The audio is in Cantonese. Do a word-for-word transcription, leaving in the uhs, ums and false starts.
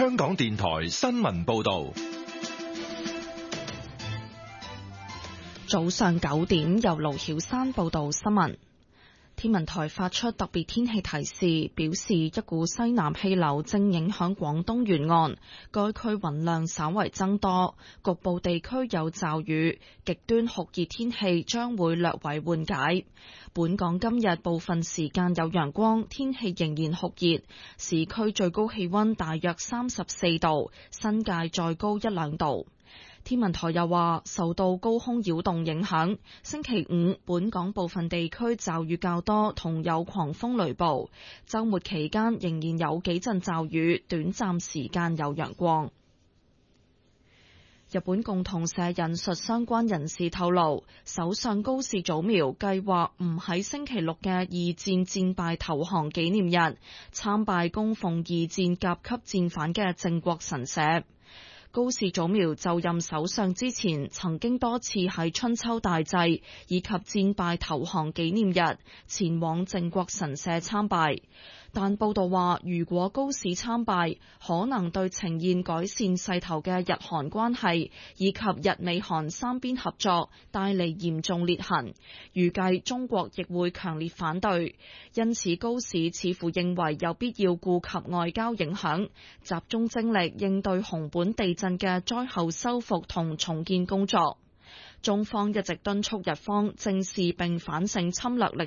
香港電台新聞報道。 早上九點，由盧曉山報道新聞。天文台發出特別天氣提示，表示一股西南氣流正影響廣東沿岸，該區雲量稍為增多，局部地區有驟雨，極端酷熱天氣將會略為緩解。本港今日部分時間有陽光，天氣仍然酷熱，市區最高氣溫大約三十四度，新界再高一兩度。天文台又話，受到高空擾動影響，星期五本港部分地區驟雨較多，同有狂風雷暴。週末期間仍然有幾陣驟雨，短暫時間有陽光。日本共同社引述相關人士透露，首相高市早苗計劃唔喺星期六嘅二戰戰敗投降紀念日參拜供奉二戰甲級戰犯嘅靖國神社。高市早苗就任首相之前，曾經多次喺春秋大祭以及戰敗投降紀念日前往靖國神社參拜。但報道話，如果高市參拜，可能對呈現改善勢頭嘅日韓關係以及日美韓三邊合作帶嚟嚴重裂痕，預計中國亦會強烈反對。因此，高市似乎認為有必要顧及外交影響，集中精力應對熊本地震嘅災後修復同重建工作。中方一直敦促日方正視並反省侵略歷